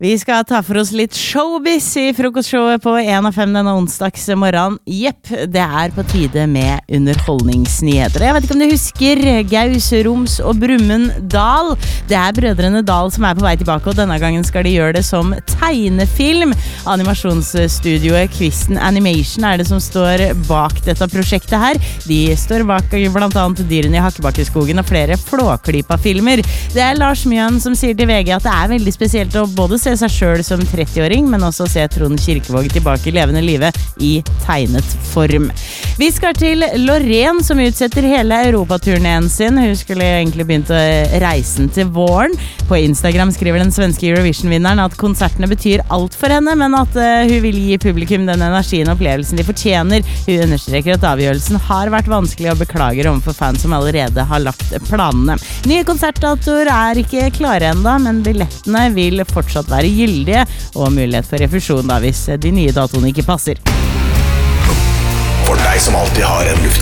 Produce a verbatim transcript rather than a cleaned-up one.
Vi skal ta for oss litt showbiz i frokostshowet på en av fem denne onsdags morgen. Jepp, det er på tide med underholdningsnyheter. Jeg vet ikke om du husker Gaus, Roms og Brumund Dahl. Det er brødrene Dahl som er på vei tilbake, og denne gangen skal de gjøre det som tegnefilm. Animasjonsstudioet Kvisten Animation er det som står bak dette prosjektet her. De står bak blant annet Dyrene i Hakkebakkeskogen og flere Flåklypa-filmer. Det er Lars Mjøen som sier til V G at det er veldig spesielt å både se seg selv som tretti-åring, men også se Trond Kirkevåg tilbake i levende livet i tegnet form. Vi skal til Loreen, som utsetter hele europaturneen sin. Hun skulle egentlig begynt å reisen til våren. På Instagram skriver den svenske Eurovision-vinneren at konsertene betyr alt for henne, men at uh, hun vil gi publikum den energien og opplevelsen de fortjener. Hun understreker at avgjørelsen har vært vanskelig og beklager overfor fans som allerede har lagt planene. Nye konsertdatoer er ikke klare enda, men billettene vil fortsatt være gyldige, og mulighet for refusjon da hvis de nye datoene ikke passer. For deg som alltid har en luft